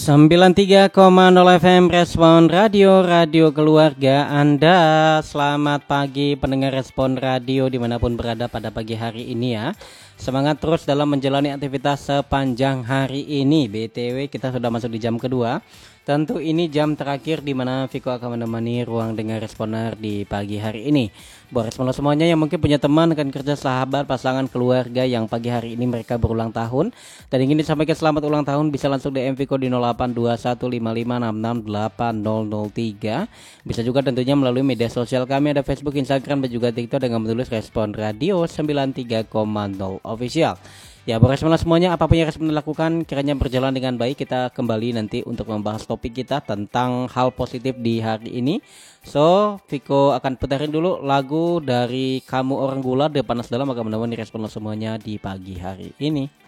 93,0 FM Respon Radio, Radio Keluarga Anda. Selamat pagi pendengar Respon Radio dimanapun berada pada pagi hari ini ya. Semangat terus dalam menjalani aktivitas sepanjang hari ini. BTW kita sudah masuk di jam kedua. Tentu ini jam terakhir di mana Viko akan menemani ruang dengar Responer di pagi hari ini. Buat Responer semuanya yang mungkin punya teman, rekan kerja, sahabat, pasangan, keluarga yang pagi hari ini mereka berulang tahun dan ingin disampaikan selamat ulang tahun, bisa langsung DM Viko di 082155666003. Bisa juga tentunya melalui media sosial kami, ada Facebook, Instagram dan juga TikTok dengan menulis Respon Radio 93,0 Official. Ya, buat Responer semuanya, apapun yang Responer lakukan kiranya berjalan dengan baik. Kita kembali nanti untuk membahas topik kita tentang hal positif di hari ini. So, Viko akan putarin dulu lagu dari Kamu Orang Gula, The Panas Dalam akan menemani Responer semuanya di pagi hari ini.